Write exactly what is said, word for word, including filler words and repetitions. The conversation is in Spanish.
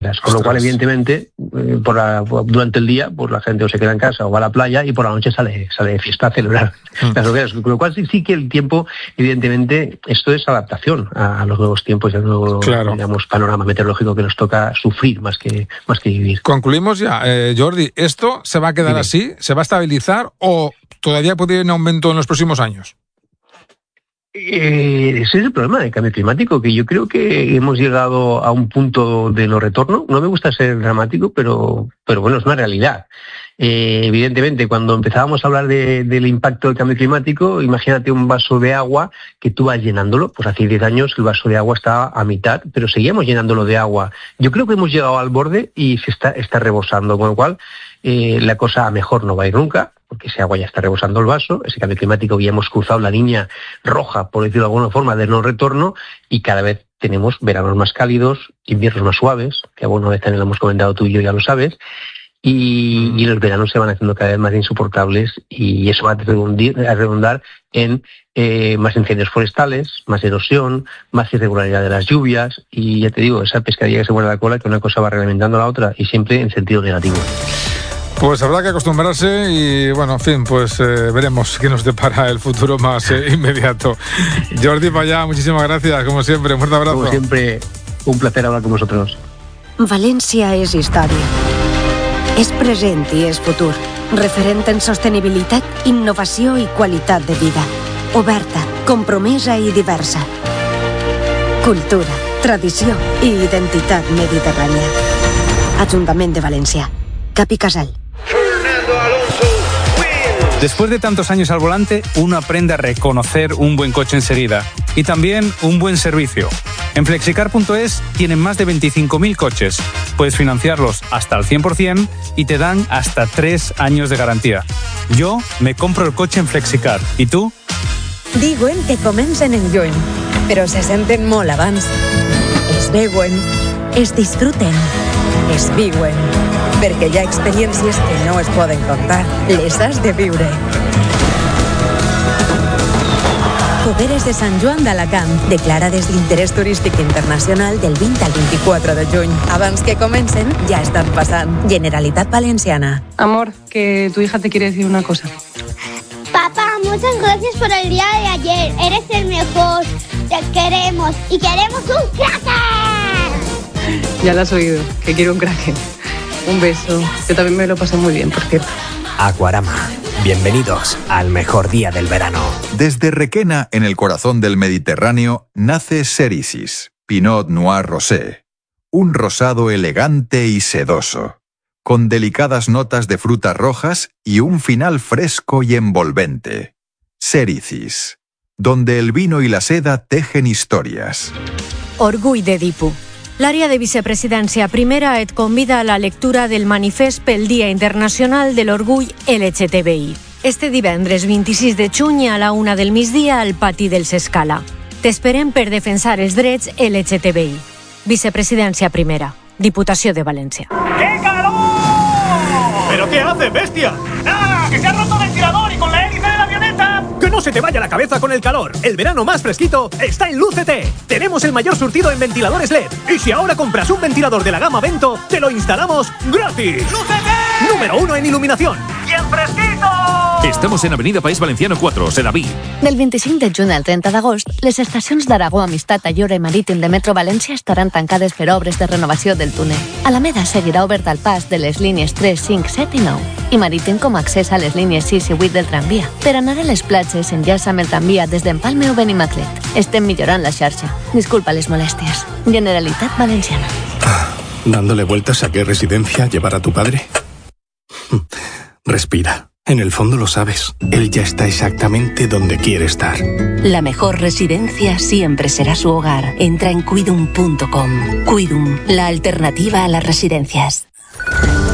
Con lo cual, evidentemente, eh, por la, durante el día, pues la gente o se queda en casa o va a la playa y por la noche sale sale de fiesta a celebrar mm. las hogueras. Con lo cual sí, sí que el tiempo, evidentemente, esto es adaptación a, a los nuevos tiempos y al nuevo, claro. digamos, panorama meteorológico que nos toca sufrir más que más que vivir. Concluimos ya, eh, Jordi. ¿Esto se va a quedar Dime. así? ¿Se va a estabilizar o todavía puede ir en aumento en los próximos años? Eh, ese es el problema del cambio climático, que yo creo que hemos llegado a un punto de no retorno. No me gusta ser dramático, pero, pero bueno, es una realidad. Eh, evidentemente, cuando empezábamos a hablar de, del impacto del cambio climático, imagínate un vaso de agua que tú vas llenándolo. Pues hace diez años el vaso de agua estaba a mitad, pero seguíamos llenándolo de agua. Yo creo que hemos llegado al borde y se está, está rebosando, con lo cual eh, la cosa a mejor no va a ir nunca, porque ese agua ya está rebosando el vaso, ese cambio climático ya hemos cruzado la línea roja, por decirlo de alguna forma, de no retorno, y cada vez tenemos veranos más cálidos, inviernos más suaves, que alguna vez también lo hemos comentado tú y yo, ya lo sabes, y, y los veranos se van haciendo cada vez más insoportables, y eso va a redundar, a redundar en eh, más incendios forestales, más erosión, más irregularidad de las lluvias, y ya te digo, esa pescadilla que se muerde la cola, que una cosa va reglamentando a la otra, y siempre en sentido negativo. Pues habrá que acostumbrarse y, bueno, en fin, pues eh, veremos qué nos depara el futuro más eh, inmediato. Jordi Payá, muchísimas gracias, como siempre, un fuerte abrazo. Como siempre, un placer hablar con vosotros. València és història. És present i és futur. Referent en sostenibilitat, innovació i qualitat de vida. Oberta, compromesa i diversa. Cultura, tradició i identitat mediterrània. Ajuntament de València. Capi Casal. Después de tantos años al volante, uno aprende a reconocer un buen coche enseguida y también un buen servicio. En Flexicar punto es tienen más de veinticinco mil coches. Puedes financiarlos hasta al cien por ciento y te dan hasta tres años de garantía. Yo me compro el coche en Flexicar. ¿Y tú? Diuen que comencen en lluny, però se senten molt abans. Es veuen, es disfruten, es viuen. Perquè hi ha experiències que no es poden contar. Les has de viure. Fogueres de Sant Joan d'Alacant, declarades d'interès turístic internacional del vint al vint-i-quatre de juny. Abans que comencen, ja estan passant. Generalitat Valenciana. Amor, que tu hija te quiere decir una cosa. Papá, muchas gracias por el día de ayer. Eres el mejor. Te queremos y queremos un cracker. Ya lo has oído, que quiero un cracker. Un beso. Yo también me lo pasé muy bien, por cierto. Acuarama. Bienvenidos al mejor día del verano. Desde Requena, en el corazón del Mediterráneo, nace Serisis, Pinot Noir Rosé. Un rosado elegante y sedoso, con delicadas notas de frutas rojas y un final fresco y envolvente. Serisis, donde el vino y la seda tejen historias. Orgull d'Edipo. L'àrea de vicepresidència primera et convida a la lectura del manifest pel Dia Internacional de l'Orgull L G T B I. Este divendres vint-i-sis de juny a la una del migdia al pati del Sescala. T'esperem per defensar els drets L G T B I. Vicepresidència primera. Diputació de València. ¡Qué calor! ¿Pero qué hace, bestia? ¡Nada! ¡Que se ha roto el ventilador y con la hélice de la avioneta! ¡Que no se te vaya la cabeza con el calor! El verano más fresquito está en Lúcete. Tenemos el mayor surtido en ventiladores L E D. Y si ahora compras un ventilador de la gama Vento, te lo instalamos gratis. ¡Lúcete! Número uno en iluminación. ¡Y en fresquito! Estamos en Avenida País Valenciano quatre, Sedaví. Del vint-i-cinc de juny al trenta d'agost, les estacions d'Aragó, Amistat, Ayora i Marítim de Metro València estaran tancades per obres de renovació del túnel. Alameda seguirà obert al pas de les línies tres, cinc, set i nou i Marítim com a accés a les línies sis i vuit del tramvia. Per anar a les platges, enllaça amb el tramvia des d'Empalme o Benimaclet. Estem millorant la xarxa. Disculpa les molèsties. Generalitat Valenciana. Ah, ¿dándole vueltas a qué residencia llevar a tu padre? Respira. En el fondo lo sabes. Él ya está exactamente donde quiere estar. La mejor residencia siempre será su hogar. Entra en cuidum punto com. Cuidum, la alternativa a las residencias.